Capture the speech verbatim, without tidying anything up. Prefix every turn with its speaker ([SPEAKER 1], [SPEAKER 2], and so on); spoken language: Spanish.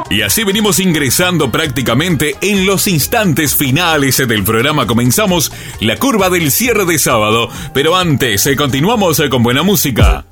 [SPEAKER 1] Y así venimos ingresando prácticamente en los instantes finales del programa. Comenzamos la curva del cierre de sábado, pero antes eh, continuamos eh, con buena música.